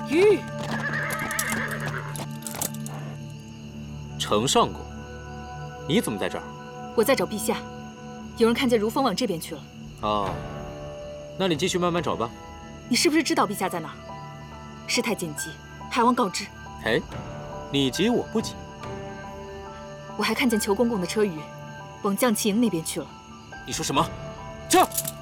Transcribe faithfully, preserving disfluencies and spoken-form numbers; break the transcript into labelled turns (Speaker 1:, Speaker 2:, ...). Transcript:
Speaker 1: 吁！
Speaker 2: 程上公，你怎么在这儿？
Speaker 1: 我在找陛下，有人看见如风往这边去了。
Speaker 2: 哦，那你继续慢慢找吧。
Speaker 1: 你是不是知道陛下在哪儿？事态紧急，还望告知。
Speaker 2: 哎，你急我不急。
Speaker 1: 我还看见裘公公的车舆往将旗营那边去了。
Speaker 2: 你说什么？这。